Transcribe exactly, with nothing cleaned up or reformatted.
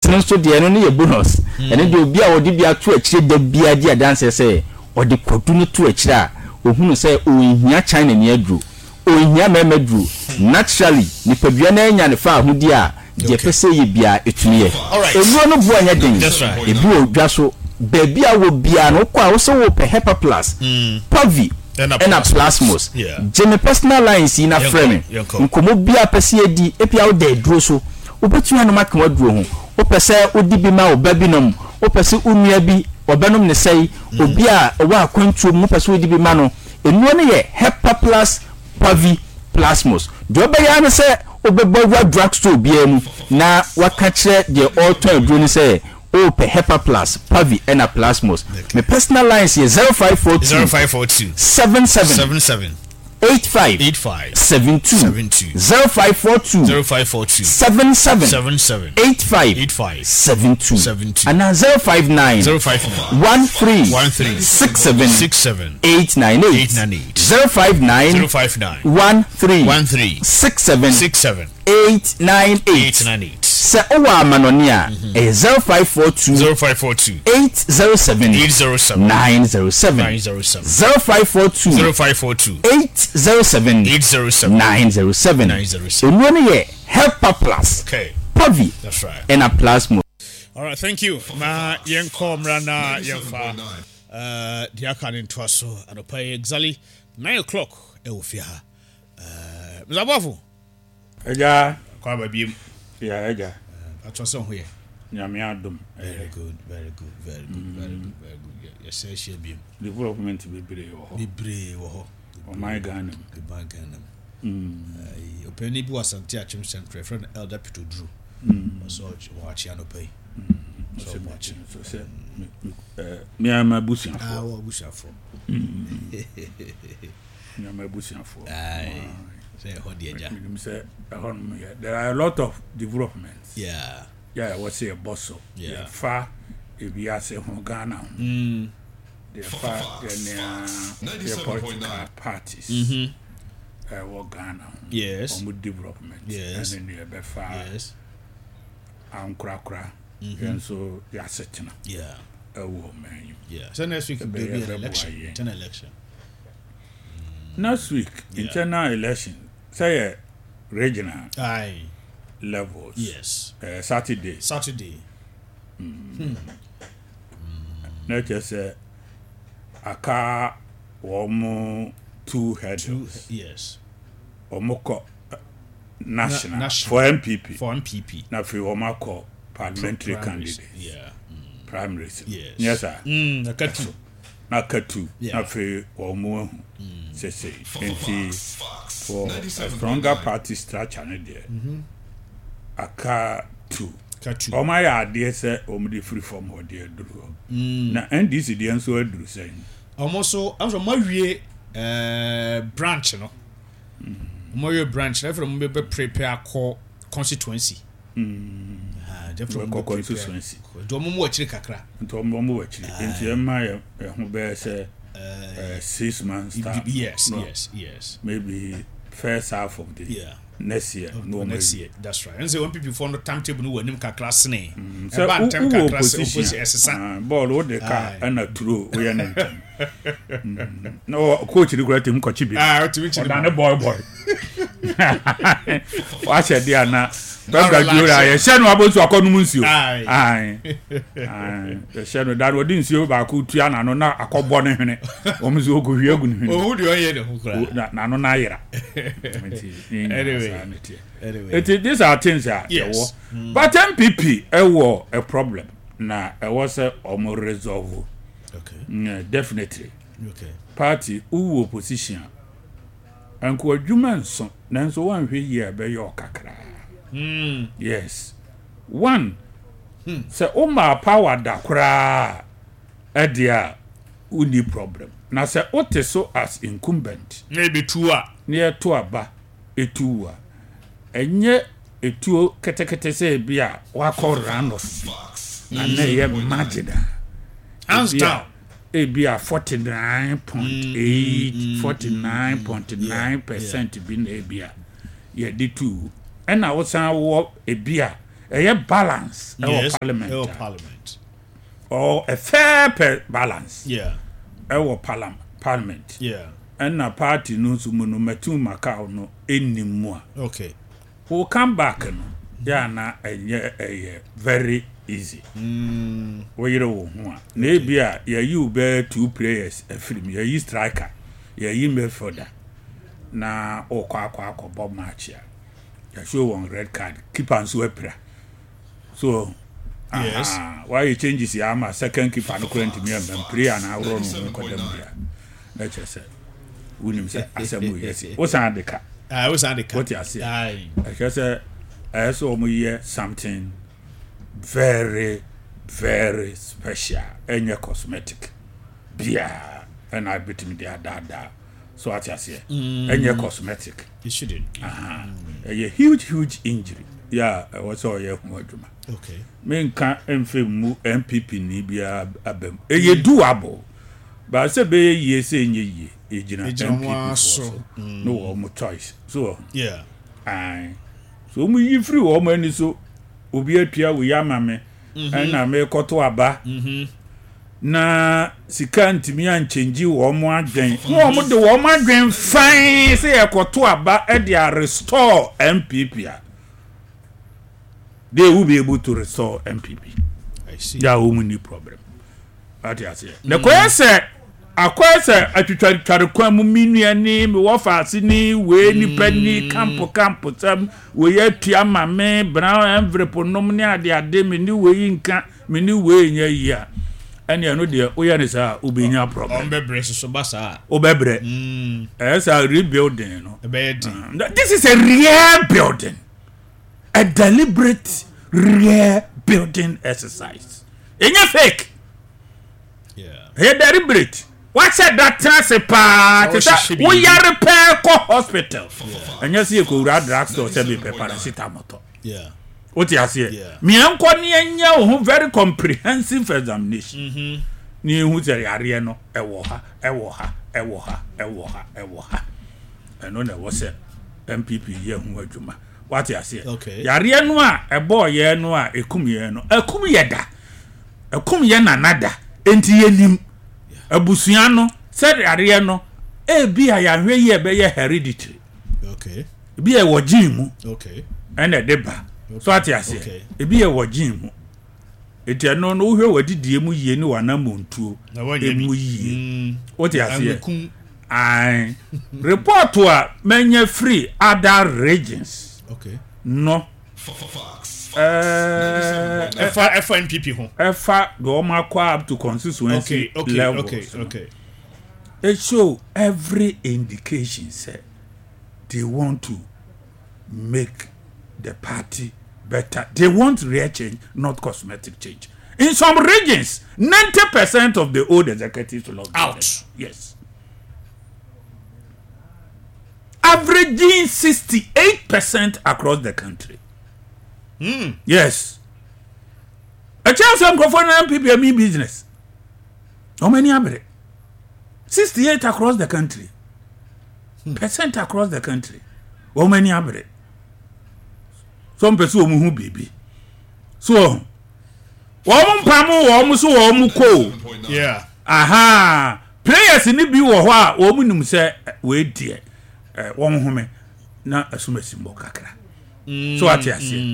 no so de no ne bonus ene de obi a odi bia to akire da bia di adanse se odi kodu no to akire a ohunu se ohia China ne adru ohia memadru naturally ni padua na anya ne fa ahudi a je pese ye bia etuniye enu no bu anya den ebi odwa so baby a wo bia no kwa wo se wo pe Hepa Plus Pavi and a plasmos Jimmy personal lines in a frame nkomo bia pese edi epia wo de duro so obetua no maka waduro ho wo pese odi bi ma obabinom wo pese unua bi obanom ne sei obi a wa akwantu mu pese odi bi ma no enu no ye Hepa Plus Pavi plasmos do be ya no se obebo wa drugstore bia mu na waka kire de auto aduro ni se o pe Hepa Plus Pavi and a plasmos my personal lines is zero five four two zero five four two seven seven seven seven eight five eight five seven two seven two zero five four two zero five four two seven seven seven seven eight five eight five seven two seven two and zero five nine zero five nine one three one three six seven six seven eight nine eight eight nine eight zero five nine zero five nine one three one three six seven six seven eight nine eight eight nine eight se owa manonia e zero five four two zero five four two eight zero seven eight zero seven nine zero seven nine zero seven zero five four two zero five four two eight zero seven eight zero seven nine zero seven nine zero seven. Enu ne ye Hepa Plus Okay, Pavi that's right. and a plasmo. All right, thank you. Ma yenko mrana yenfa uh diaka ni twaso anopa exactly nine o'clock e wo fia ha. Uh Mzabafu. Eja Kwa babiem. ya eja. Atwaso ho ye. Nyame adom. Very good, very good, very good, mm-hmm. very good, very good. Yes, say share biem. Development bebre wo ho. Bebre wo ho. O my Ghana. The bank Ghana. Mm. Eh openi bi wasante achim central friend Elder Peter Drew. Mm. So watch ya no pay. So much. So say eh me am abusian Ah, fo. wo abusiafo. Me am abusian fo. Ai. Say ho de eja. Me say ehon me there are a lot of developments. Yeah. Yeah, what say a bosso. Yeah. Fa e bi ase ho Ghana. Mm. The fa the political parties. Mhm. Uh, what Ghana. Yes. On development. Yes. And then you be fa. Yes. Am kra kra. Mhm. And so you are setting. Yeah. A woman. Yeah. So next week there will be an election. Yeah. An election. Next week, Yeah. internal election, say uh, regional Aye. levels. Yes. Uh, Saturday. Saturday. Not just uh, aka womo two headers. Two. Yes. Omoko uh, national, Na- national. for M P P. For M P P. Na fi omako parliamentary Primaries. candidates. Yeah. Mm. Primaries. Yes. Yes, sir. Mm. Nakatu. Na katu. Yeah. Na fi omo. Say say. And for a stronger party structure, there. Mhm. Aka two. Katu. O my idea say o me free form ho dey duru. Mm. Na N D C dey nso aduru say. Almost so I'm from Mawie uh branch no. Mawie branch na from be prepare call constituency. Mm. Ah, different Ko constituency. Do mo mo akire kakra. Nto mo mo wachi. Nti e ma e ho be say uh six months start. Yes, no, yes, yes. maybe first half of the Yeah. next year. Of No next maybe. year. That's right. And so when people form the timetable no wanim kakra sene. So E ba ntem who kakra se opposition? opposition esesa. Ah, ball wo de ka Aye. na turo we na ntem. No coach ni kura tem kochi bi. Ah, to which O da ne boy boy. Wa che dia na Banga relax. Jura ye she no abosu akonu mu nsuo. Aye. Aye. Aye. Ye she no da no di nsuo ba ko tua na no na akobọ ne hwene. O mu so ogohwie agu ne hwene. Oh, who do you hear the kra? Na na no na yira. Anyway. Anyway. Anyway. It these are things that Yes. yes. mm. But M P P e wo a problem. Na e was a omo resolve. Okay. Mm, definitely. Okay. Party who opposition. Anko adwuma nso na nso wan hwe yi be yo kakra. Mm. Yes. One. Hmm. Say o ma power da kra e dia uni problem. Na say o te so as incumbent. Maybe two ah. Near to aba etuwa. Enye etuo ketekete se bia wako round of na na ye margin. Hands down. E bia forty-nine point eight, forty-nine point nine percent bi na e bia ye di two. And I was wo e bia a balance yes. our parliament Our parliament or a fair per balance yeah our parliament parliament yeah and na party no so no metu Macau no enimua okay who come back no ya na enye eh very easy mm we yire wo ho a na ebia ya you be two players afrim ya yi striker ya yi midfielder na okwa akwa akọ match ya ya show one red card keeper nso apira so yes uh, why you changes ya ma second keeper no current me am player na awro no ko dem ya na che say wunim say asemu yes o san de ka ah o san de ka what you say ai I guess uh, I saw me hear something very very special any cosmetic bia and I bit me there dada so what you say any cosmetic you shouldn't uh a huge huge injury yeah what's all your adwuma okay me nka emfemu M P P ni bia abem e ye doable but say be ye say nye ye e gina M P P so no wo mo choice so yeah ai so mu yi free wo mo ani so obi atua wo ya mame na me koto aba mhm na sika ntimi an change wo mo adwen wo mo de wo mo adwen fine say e koto aba e dey restore M P P a they will be able to restore M P P. I see Yeah, we need problem. That is it. The question, a question, a tutor try to come minua ni me wo faasi ni we ni penny campo campo sam we ya tia mame brown envelope nom ni ade ade me ni we nka me ni we nya ya and you know there o ya ni sa obinya problem. on be brace so basa Obebre. mm Eh sa rebuilding no. e be This is a real building. A deliberate rare building exercise. It's fake. yeah It's deliberate. What said that transfer? We are repair hospital. And you see, you go drugstore to be paracetamol. yeah What you say? Yeah. Me uncle ni very comprehensive examination. mhm Ni hu say area no e wo ha e wo ha e wo ha e wo ha e wo ha. And no na wo say M P P ye hu adwuma. What you say? Okay. Yare no a e boy ye no a ekum ye no. Ekum ye da. Ekum ye na nada. Enti ye nim. Abusua no said yare no e bi a ya hwe ye be ye hereditary. okay Bi e wo gene mu. okay And e deba. So what you say? Okay. E bi e wo gene mu. Eti no no hwe wadidie mu ye ni wana montuo. na wa ye Emu yie. mm What you say? kum I report to a many free other regions. okay No. Uh, F F N P P ho Efa go makwa up to constituency okay okay levels. okay okay It show every indication say they want to make the party better. They want real change, not cosmetic change. In some regions, ninety percent of the old executives lost out yes. Averaging sixty-eight percent across the country. mm Yes. A chance of M P P M E business. How many average? sixty-eight across the country. Percent across the country. How many average? Some person who baby. So, one pamu, one so one ko. yeah Aha. Players in the bi wo ho a wo munum say we die. Eh won home na asuma simbo kakra. So what you say?